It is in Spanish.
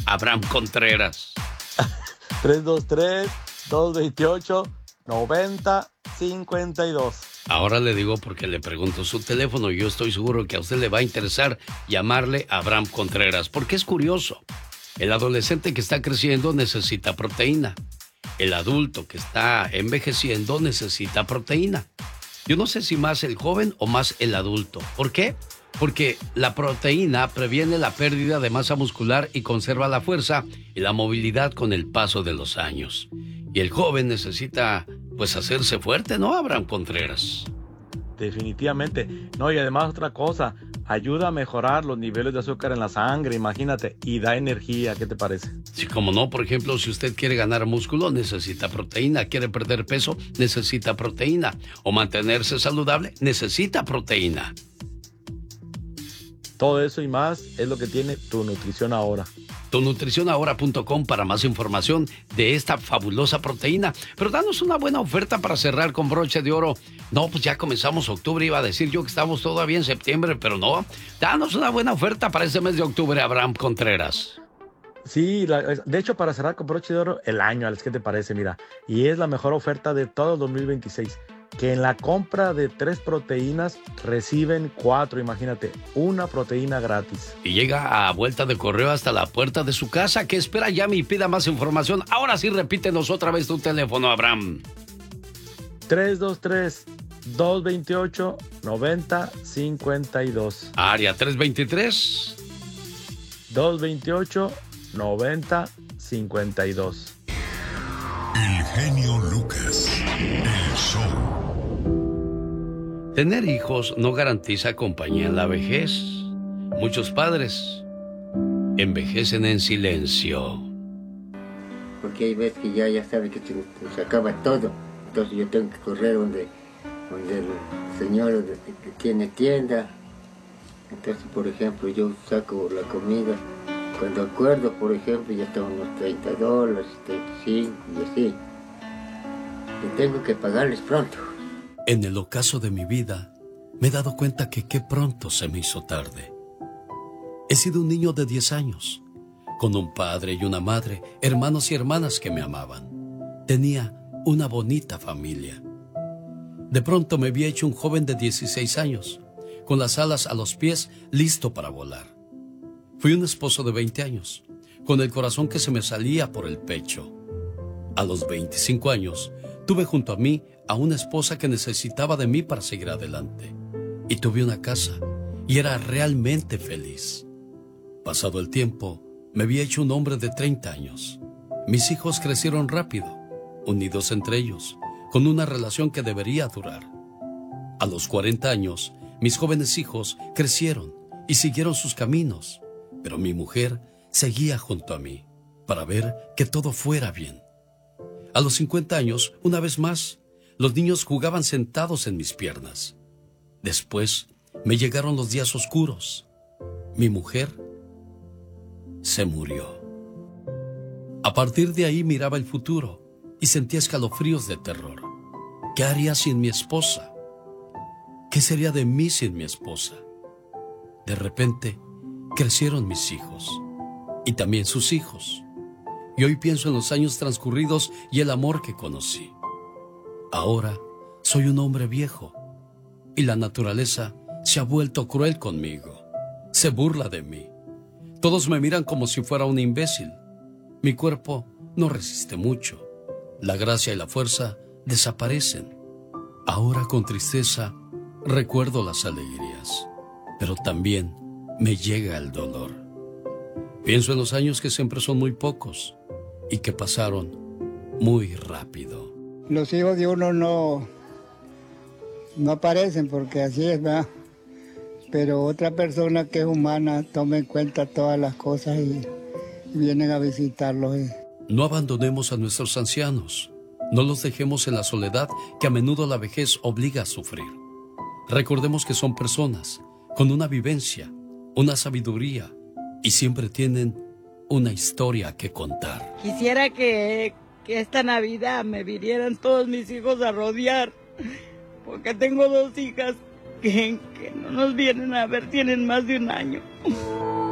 Abraham Contreras. 323-228-9052. Ahora le digo porque le pregunto su teléfono. Yo estoy seguro que a usted le va a interesar llamarle a Abraham Contreras, porque es curioso. El adolescente que está creciendo necesita proteína. El adulto que está envejeciendo necesita proteína. Yo no sé si más el joven o más el adulto. ¿Por qué? Porque la proteína previene la pérdida de masa muscular y conserva la fuerza y la movilidad con el paso de los años. Y el joven necesita, pues, hacerse fuerte, ¿no, Abraham Contreras? Definitivamente. No, y además otra cosa, ayuda a mejorar los niveles de azúcar en la sangre, imagínate, y da energía, ¿qué te parece? Sí, como no, por ejemplo, si usted quiere ganar músculo, necesita proteína. Quiere perder peso, necesita proteína. O mantenerse saludable, necesita proteína. Todo eso y más es lo que tiene Tu Nutrición Ahora. TuNutricionAhora.com para más información de esta fabulosa proteína. Pero danos una buena oferta para cerrar con broche de oro. No, pues ya comenzamos octubre, iba a decir yo que estamos todavía en septiembre, pero no. Danos una buena oferta para este mes de octubre, Abraham Contreras. Sí, de hecho, para cerrar con broche de oro el año, Alex, ¿qué te parece? Mira, y es la mejor oferta de todo el 2026. Que en la compra de 3 proteínas reciben 4, imagínate, una proteína gratis. Y llega a vuelta de correo hasta la puerta de su casa. ¿Qué espera? Llame y pida más información. Ahora sí, repítenos otra vez tu teléfono, Abraham. 323-228-9052. Área 323. 228-9052. El genio Lucas, el show. Tener hijos no garantiza compañía en la vejez. Muchos padres envejecen en silencio. Porque hay veces que ya sabe que se acaba todo. Entonces yo tengo que correr donde el señor que tiene tienda. Entonces, por ejemplo, yo saco la comida. Cuando acuerdo, por ejemplo, ya están unos $30, 35 y así. Y tengo que pagarles pronto. En el ocaso de mi vida, me he dado cuenta que qué pronto se me hizo tarde. He sido un niño de 10 años, con un padre y una madre, hermanos y hermanas que me amaban. Tenía una bonita familia. De pronto me había hecho un joven de 16 años, con las alas a los pies, listo para volar. Fui un esposo de 20 años, con el corazón que se me salía por el pecho. A los 25 años, tuve junto a mí a una esposa que necesitaba de mí para seguir adelante. Y tuve una casa, y era realmente feliz. Pasado el tiempo, me había hecho un hombre de 30 años. Mis hijos crecieron rápido, unidos entre ellos, con una relación que debería durar. A los 40 años, mis jóvenes hijos crecieron y siguieron sus caminos, pero mi mujer seguía junto a mí para ver que todo fuera bien. A los 50 años, una vez más, los niños jugaban sentados en mis piernas. Después, me llegaron los días oscuros. Mi mujer se murió. A partir de ahí miraba el futuro y sentía escalofríos de terror. ¿Qué haría sin mi esposa? ¿Qué sería de mí sin mi esposa? De repente, crecieron mis hijos y también sus hijos. Y hoy pienso en los años transcurridos y el amor que conocí. Ahora soy un hombre viejo y la naturaleza se ha vuelto cruel conmigo. Se burla de mí. Todos me miran como si fuera un imbécil. Mi cuerpo no resiste mucho. La gracia y la fuerza desaparecen. Ahora con tristeza recuerdo las alegrías, pero también me llega el dolor. Pienso en los años que siempre son muy pocos y que pasaron muy rápido. Los hijos de uno no aparecen porque así es, ¿verdad? Pero otra persona que es humana toma en cuenta todas las cosas y vienen a visitarlos. No abandonemos a nuestros ancianos. No los dejemos en la soledad que a menudo la vejez obliga a sufrir. Recordemos que son personas con una vivencia, una sabiduría y siempre tienen una historia que contar. Quisiera que esta Navidad me vinieran todos mis hijos a rodear, porque tengo 2 hijas que no nos vienen a ver, tienen más de un año.